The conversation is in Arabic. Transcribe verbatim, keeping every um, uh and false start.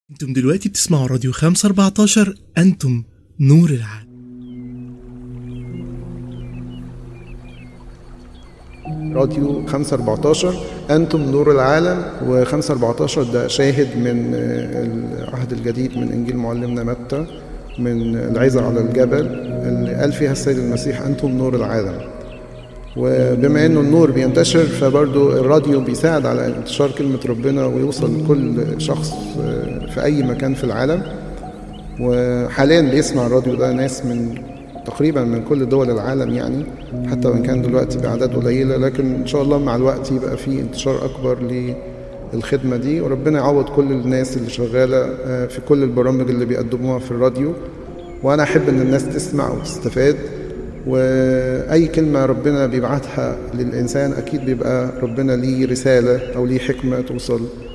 انتم دلوقتي بتسمعوا راديو خمسة أربعتاشر. انتم نور العالم. راديو خمسة أربعتاشر أنتم نور العالم، وخمسة أربعتاشر ده شاهد من العهد الجديد من إنجيل معلمنا متى، من العظة على الجبل اللي قال فيها السيد المسيح أنتم نور العالم. وبما إنه النور بينتشر فبرضو الراديو بيساعد على انتشار كلمة ربنا ويوصل لكل شخص في أي مكان في العالم. وحاليا بيسمع الراديو ده ناس من تقريبا من كل دول العالم، يعني حتى وان كان دلوقتي باعداد قليله، لكن ان شاء الله مع الوقت يبقى في انتشار اكبر للخدمه دي. وربنا يعوض كل الناس اللي شغاله في كل البرامج اللي بيقدموها في الراديو، وانا احب ان الناس تسمع وتستفاد. واي كلمه ربنا بيبعتها للانسان اكيد بيبقى ربنا ليه رساله او ليه حكمه توصل